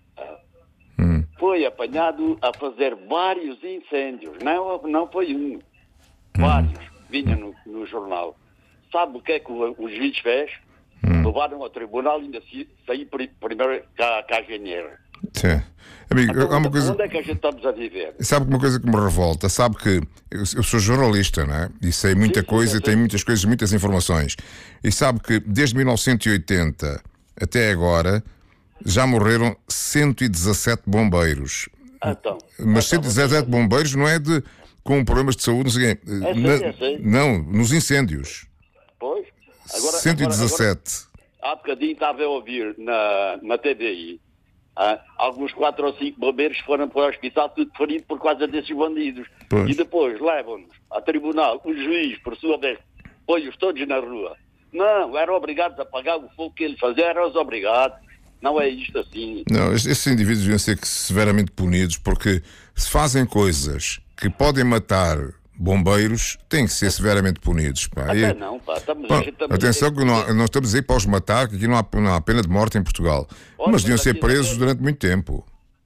Foi apanhado a fazer vários incêndios. Não foi um. Vários. Vinha no jornal. Sabe o que é que o juiz fez? Levaram ao tribunal e ainda saiu primeiro cá a engenheiro. Sim. Amigo, então, há uma coisa... onde é que a gente estamos a viver? Sabe uma coisa que me revolta? Sabe que eu sou jornalista, não é? E sei muita coisa, tenho muitas coisas, muitas informações. E sabe que desde 1980 até agora já morreram 117 bombeiros. Então, mas 117 bombeiros não é com problemas de saúde, não sei quem. Não, nos incêndios. Pois. Agora, 117. Há bocadinho estava a ouvir na TVI. Alguns 4 ou 5 bombeiros foram para o hospital tudo ferido por causa desses bandidos. Pois. E depois levam-nos a tribunal. O juiz, por sua vez, põe-os todos na rua. Não, eram obrigados a pagar o fogo que eles faziam, eram os obrigados. Não é isto assim. Não, esses indivíduos deviam ser severamente punidos, porque se fazem coisas que podem matar bombeiros, têm que ser severamente punidos. Pá. Até não, pá. Atenção que nós estamos aí para os matar, que aqui não há pena de morte em Portugal. Mas deviam ser presos durante muito tempo.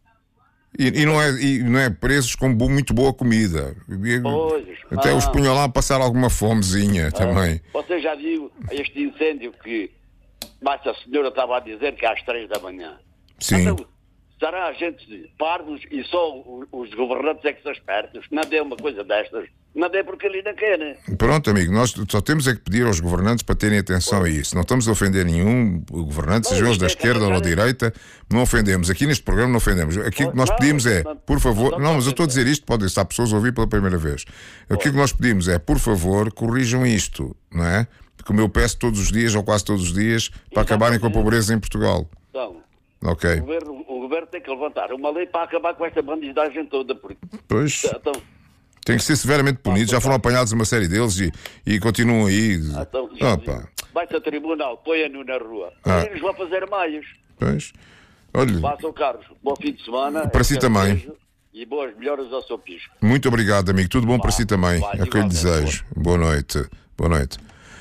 E não é presos com muito boa comida. Até os punham lá a passar alguma fomezinha também. Você já viu este incêndio que a senhora estava a dizer que é às 3 da manhã? Sim. Então, será a gente pardos e só os governantes é que são espertos? Não é uma coisa destas. Não é porque ali não querem. Pronto, amigo, nós só temos é que pedir aos governantes para terem atenção a isso. Não estamos a ofender nenhum governante, sejam eles da esquerda ou da direita, não ofendemos. Aqui neste programa não ofendemos. Aquilo que nós pedimos é, por favor, não, mas eu estou a dizer isto, podem estar pessoas a ouvir pela primeira vez. Aquilo que nós pedimos é, por favor, corrijam isto, não é? Como eu peço todos os dias, ou quase todos os dias, para acabarem com a pobreza em Portugal. Então, ok. O governo tem que levantar uma lei para acabar com esta bandidagem toda. Pois... Tem que ser severamente punidos. Já foram apanhados uma série deles e continuam aí. Vai-se a tribunal, põe-no na rua. Eles vão fazer maios. Pois. Olha. Passam Carlos. Bom fim de semana. Para si também. E boas melhoras ao seu pisco. Muito obrigado, amigo. Tudo bom para si também. É o que eu lhe desejo. Boa noite. Boa noite.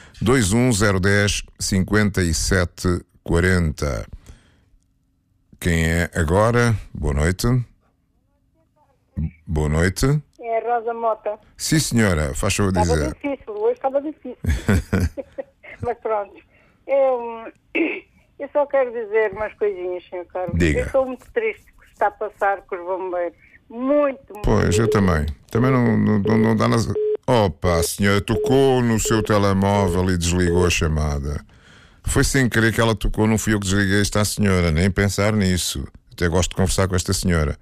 21010 57 40. Quem é agora? Boa noite. Boa noite. É a Rosa Mota. Sim, senhora, faz favor dizer. Estava difícil, hoje estava difícil. Mas pronto. Eu só quero dizer umas coisinhas, Sr. Carlos. Diga. Eu estou muito triste com o que está a passar com os bombeiros. Muito. Pois, eu também. Também não dá nas... Opa, a senhora tocou no seu telemóvel e desligou a chamada. Foi sem querer que ela tocou, não fui eu que desliguei esta senhora, nem pensar nisso. até gosto de conversar com esta senhora.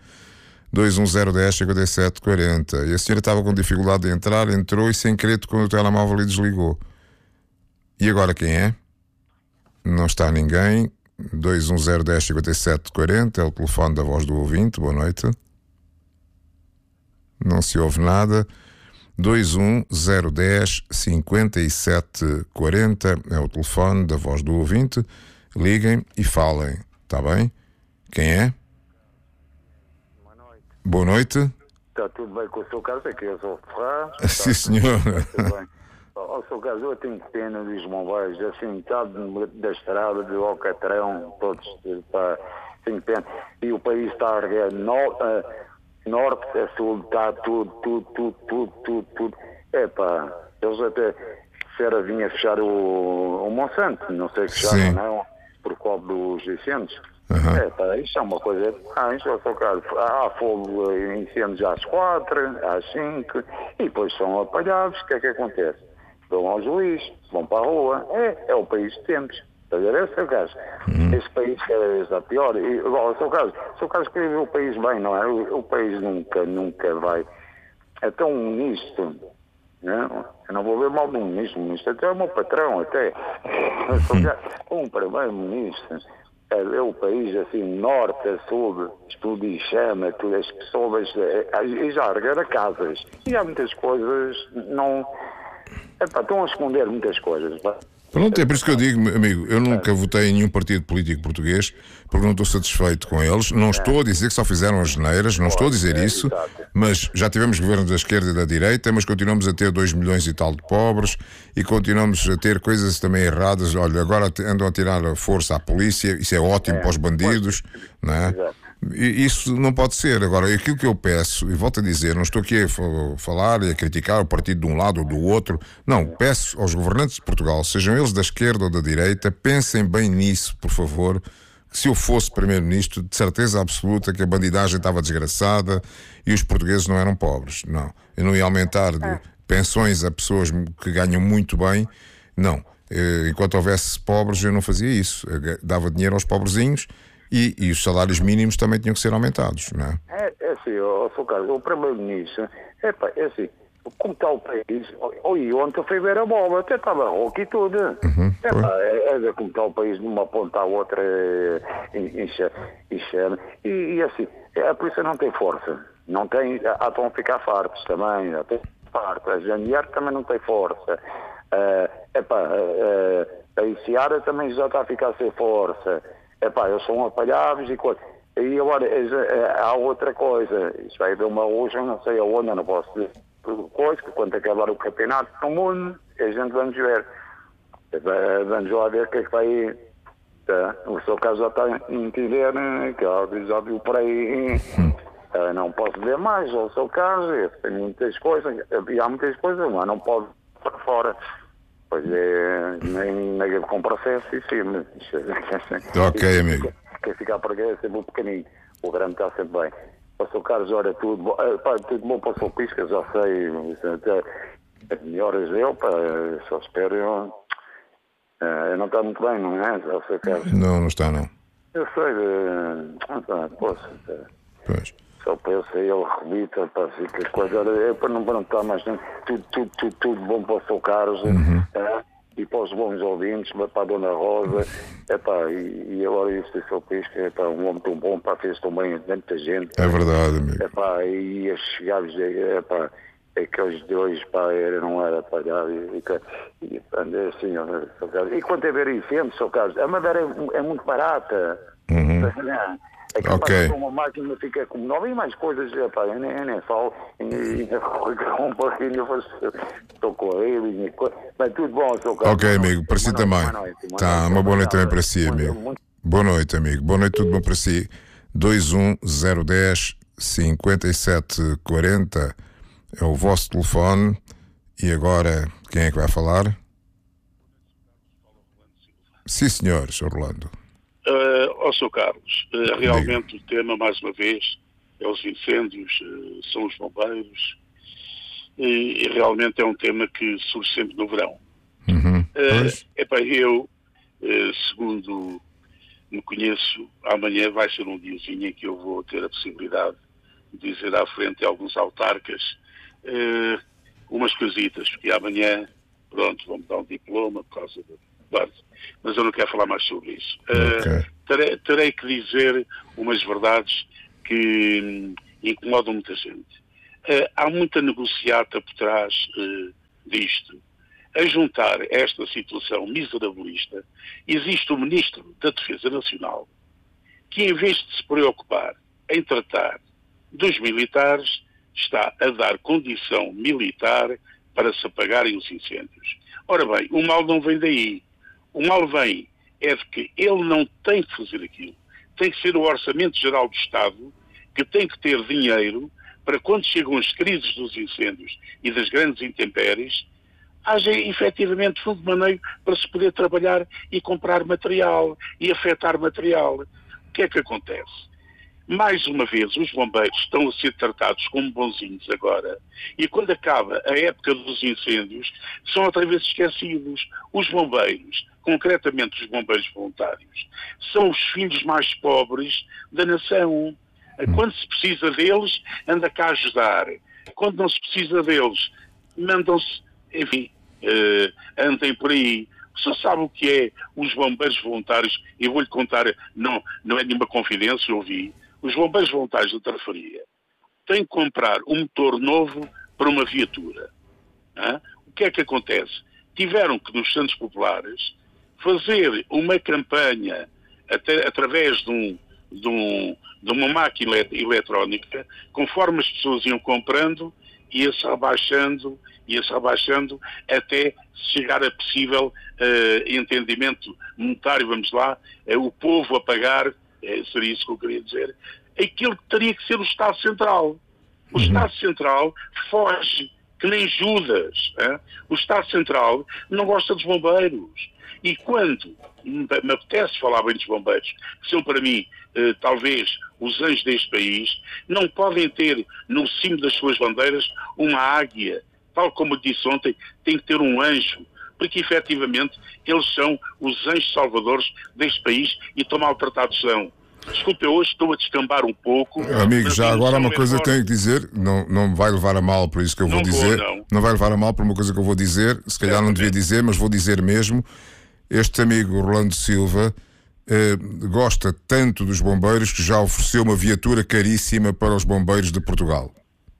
21010-5740. E a senhora estava com dificuldade de entrar, entrou e sem querer tocou no telemóvel e desligou. E agora quem é? Não está ninguém. 21010-5740 é o telefone da voz do ouvinte. Boa noite. Não se ouve nada. 21010-5740 é o telefone da voz do ouvinte. Liguem e falem, está bem? Quem é? Boa noite. Está tudo bem com o seu caso? Aqui eu sou o Ferraz. Sim, senhor. Tudo bem. O seu caso, eu tenho pena dos bombeiros, assim, metade da estrada, do Alcatrão, todos, tenho pena. E o país está a regar norte, a sul, está tudo. Eles até disseram vinha fechar o Monsanto, não sei se fecharam ou não, por causa dos incêndios. Isso é uma coisa. Isso é o seu caso. Há fogo, incêndios às 4, às 5, e depois são apagados. O que é que acontece? Vão ao juiz, vão para a rua. É o país que temos. Está a ver? É o seu caso. Este país cada vez está pior. E, o seu caso quer ver o país bem, não é? O país nunca vai. Até um ministro, não? Eu não vou ver mal de um ministro. O ministro até é o meu patrão, até. Um primeiro-ministro. É o país assim, norte a sul, tudo em chama, tudo, as pessoas e já arregaram casas. E há muitas coisas, não. Estão a esconder muitas coisas. Pronto, é por isso que eu digo, amigo, eu nunca votei em nenhum partido político português porque não estou satisfeito com eles. Não estou a dizer que só fizeram as geneiras, não estou a dizer isso, mas já tivemos governos da esquerda e da direita, mas continuamos a ter 2 milhões e tal de pobres e continuamos a ter coisas também erradas. Olha, agora andam a tirar a força à polícia, isso é ótimo para os bandidos, não é? E isso não pode ser. Agora, aquilo que eu peço, e volto a dizer, não estou aqui a falar e a criticar o partido de um lado ou do outro, não, peço aos governantes de Portugal, sejam eles da esquerda ou da direita, pensem bem nisso, por favor, que se eu fosse primeiro-ministro, de certeza absoluta que a bandidagem estava desgraçada e os portugueses não eram pobres, não. Eu não ia aumentar pensões a pessoas que ganham muito bem, não. Enquanto houvesse pobres, eu não fazia isso. Eu dava dinheiro aos pobrezinhos. E os salários mínimos também tinham que ser aumentados, não é? É assim, o primeiro-ministro, é assim, como está o país, ontem foi ver a bola, até estava rouco e tudo. Como está o país de uma ponta à outra, enche. E assim, a polícia não tem força, não tem, estão a ficar fartos também, a Janier também não tem força, a Iciara também já está a ficar sem força. Eles são apalhados e coisa. E agora há outra coisa. Isso vai haver uma hoje, eu não sei aonde, eu não posso dizer coisa, que quando acabar o campeonato do mundo, a gente vamos ver. Vamos lá ver o que é que vai. O seu caso já está a entender, que já viu por aí. Não posso dizer mais, o seu caso, tem muitas coisas, e há muitas coisas, mas não pode para fora. Pois nem com processo e sim. Ok, amigo. Quer ficar por aqui é sempre um pequenino. O grande está sempre bem. Para o seu Carlos, olha, tudo bom. Tudo bom para o seu Pisca, já sei. Até as melhoras dele, só espero. Não está muito bem, não é? Já sei, Carlos. Não está, não. Eu sei. Pois. Só pensa ele rebita, fica coisa. Para não perguntar mais tudo bom para o seu Carlos e para os bons ouvintes, para a Dona Rosa, e agora isso do seu Pisca, um homem tão bom, fez tão bem muita gente. É verdade, amigo. E as chegados, aqueles dois, não era para dar, e assim, e quanto a ver incêndio, seu Carlos, a madeira é muito barata. É que uma máquina fica como nova e mais coisas, eu nem falo, estou com ele, mas tudo bom, seu Carlos. Ok, amigo, para si também. Uma boa noite também para si, amigo. Boa noite, amigo. Boa noite, tudo bom para si. 21010-5740 é o vosso telefone. E agora, quem é que vai falar? Sim, senhor, Sr. Orlando. Sr. Carlos, realmente o tema, mais uma vez, é os incêndios, são os bombeiros, e realmente é um tema que surge sempre no verão. Eu, segundo me conheço, amanhã vai ser um diazinho em que eu vou ter a possibilidade de dizer à frente de alguns autarcas umas coisitas, porque amanhã, pronto, vão-me dar um diploma por causa mas eu não quero falar mais sobre isso. Terei que dizer umas verdades que incomodam muita gente. Há muita negociata por trás disto. A juntar esta situação miserabilista, existe o Ministro da Defesa Nacional que, em vez de se preocupar em tratar dos militares, está a dar condição militar para se apagarem os incêndios. Ora bem, o mal não vem daí. O mal vem é de que ele não tem que fazer aquilo. Tem que ser o Orçamento Geral do Estado que tem que ter dinheiro para, quando chegam as crises dos incêndios e das grandes intempéries, haja efetivamente fundo de maneio para se poder trabalhar e comprar material e afetar material. O que é que acontece? Mais uma vez, os bombeiros estão a ser tratados como bonzinhos agora, e quando acaba a época dos incêndios, são outra vez esquecidos. Os bombeiros, concretamente os bombeiros voluntários, são os filhos mais pobres da nação. Quando se precisa deles, anda cá a ajudar. Quando não se precisa deles, mandam-se, enfim, andem por aí. Você sabe o que é os bombeiros voluntários? Eu vou-lhe contar, não é nenhuma confidência, eu ouvi. Os bombeiros voluntários da Trafaria têm que comprar um motor novo para uma viatura. O que é que acontece? Tiveram que, nos Santos Populares, fazer uma campanha através de uma máquina eletrónica, conforme as pessoas iam comprando, ia-se rebaixando até chegar a possível entendimento monetário, vamos lá, o povo a pagar, seria isso que eu queria dizer, aquilo que teria que ser o Estado Central. O Estado Central foge, que nem Judas. O Estado Central não gosta dos bombeiros. E quando me apetece falar bem dos bombeiros, que são para mim, talvez, os anjos deste país, não podem ter no cimo das suas bandeiras uma águia. Tal como eu disse ontem, tem que ter um anjo, porque efetivamente eles são os anjos salvadores deste país e tão maltratados são. Desculpe, eu hoje estou a descambar um pouco. Amigo, já agora uma coisa que tenho que dizer, não vai levar a mal por isso que eu vou dizer. Não vai levar a mal por uma coisa que eu vou dizer, se calhar não devia dizer, mas vou dizer mesmo. Este amigo Rolando Silva gosta tanto dos bombeiros que já ofereceu uma viatura caríssima para os bombeiros de Portugal.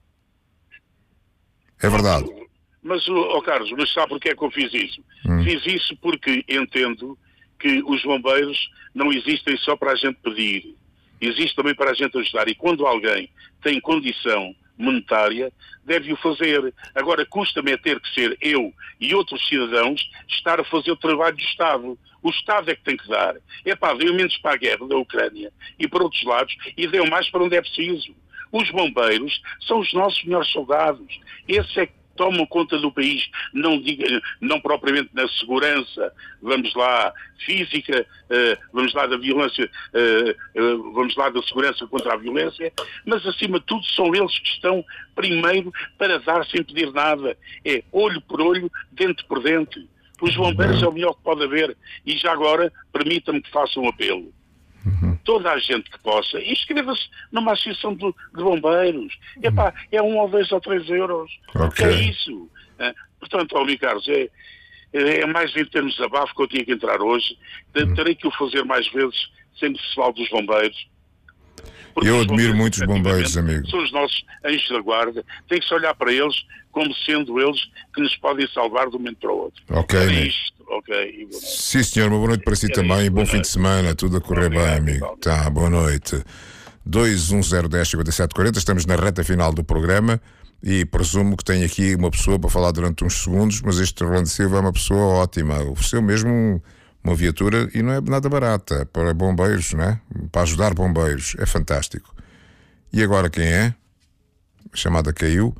É verdade. Mas, Carlos, mas sabe porque é que eu fiz isso? Fiz isso porque entendo que os bombeiros não existem só para a gente pedir. Existe também para a gente ajudar. E quando alguém tem condição monetária, deve o fazer. Agora, custa-me ter que ser eu e outros cidadãos estar a fazer o trabalho do Estado. O Estado é que tem que dar. Deu menos para a guerra da Ucrânia e para outros lados e deu mais para onde é preciso. Os bombeiros são os nossos melhores soldados. Esses é que tomam conta do país, não propriamente na segurança, vamos lá, física, vamos lá da violência, vamos lá da segurança contra a violência, mas acima de tudo são eles que estão primeiro para dar sem pedir nada. É olho por olho, dente por dente. Os bombeiros é o melhor que pode haver. E já agora, permita-me que faça um apelo. Toda a gente que possa, inscreva-se numa associação de bombeiros. É 1 ou 2 ou 3 euros. Okay. É isso. Portanto, amigo Carlos, é mais em termos de abafo que eu tinha que entrar hoje. Terei que o fazer mais vezes, sendo pessoal dos bombeiros. Eu admiro muito os bombeiros, amigo. São os nossos anjos da guarda. Tem que se olhar para eles como sendo eles que nos podem salvar de um momento para o outro. Ok, sim, senhor. Uma boa noite para si também. Bom fim de semana. Tudo a correr bem, amigo. Tá, boa noite. 210105740. Estamos na reta final do programa e presumo que tem aqui uma pessoa para falar durante uns segundos, mas este Rolando Silva é uma pessoa ótima. Ofereceu mesmo uma viatura e não é nada barata para bombeiros, não é? Para ajudar bombeiros. É fantástico. E agora quem é? A chamada caiu.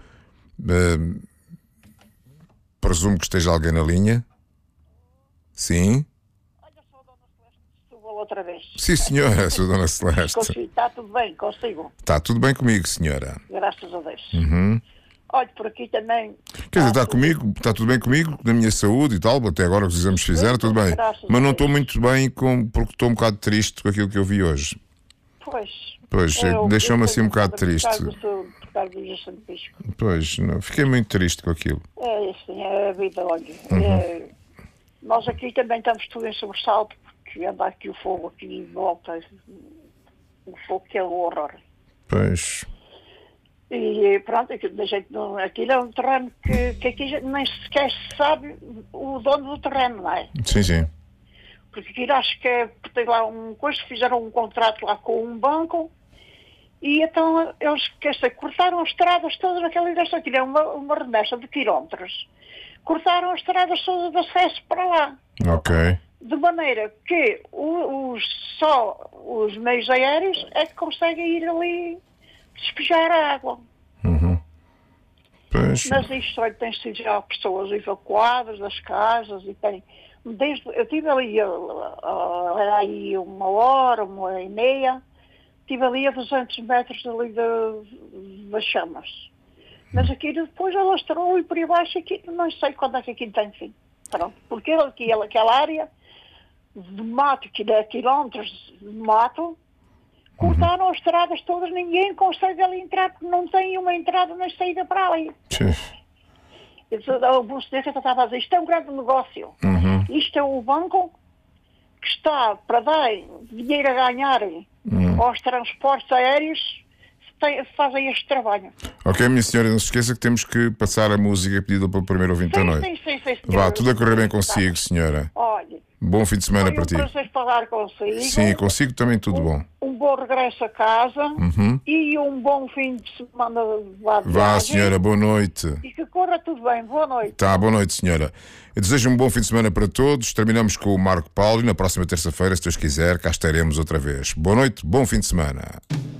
Presumo que esteja alguém na linha. Sim. Olha, sou a Dona Celeste de Setúbal outra vez. Sim, senhora, sou a Dona Celeste. Está tudo bem consigo? Está tudo bem comigo, senhora. Graças a Deus. Olha, por aqui também... Quer dizer, está tudo bem comigo, na minha saúde e tal, até agora os exames fizeram, tudo bem. Mas não estou muito bem porque estou um bocado triste com aquilo que eu vi hoje. Pois, deixou-me assim um bocado triste. Por causa do Jacinto Bispo. Pois, não, fiquei muito triste com aquilo. É assim, é a vida, olha. Nós aqui também estamos tudo em sobressalto, porque anda aqui o fogo aqui em volta, o fogo que é o horror. Pois. E pronto, aquilo é um terreno que aqui nem sequer se sabe o dono do terreno, não é? Sim. Porque aquilo acho que tem lá fizeram um contrato lá com um banco e então eles cortaram as estradas todas naquela direção. Aquilo é uma remessa de quilómetros. Cortaram as estradas todas de acesso para lá. Ok. De maneira que só os meios aéreos é que conseguem ir ali despejar a água. Pois. Mas isto tem sido já pessoas evacuadas das casas e tem... eu estive ali, era aí 1 hora, 1h30, estive ali a 200 metros ali das chamas. Mas aquilo depois alastrou e por aí baixo, aquilo, não sei quando é que aquilo tem fim. Pronto, porque aquela área de mato, que é quilómetros de mato, cortaram as estradas todas, ninguém consegue ali entrar, porque não tem uma entrada nem saída para ali. O Bolsonaro estava a dizer, isto é um grande negócio. Isto é o banco que está para dar dinheiro a ganhar aos transportes aéreos, fazem este trabalho. Ok, minha senhora, não se esqueça que temos que passar a música pedida pelo primeiro ouvinte da noite. Sim, vá, tudo a correr bem consigo, senhora. Olha, bom fim de semana para ti. Foi um prazer falar consigo. Sim, consigo também tudo bom. Um bom regresso a casa e um bom fim de semana. Vá, senhora, boa noite. E que corra tudo bem, boa noite. Tá, boa noite, senhora. Eu desejo um bom fim de semana para todos. Terminamos com o Marco Paulo e na próxima terça-feira, se Deus quiser, cá estaremos outra vez. Boa noite, bom fim de semana.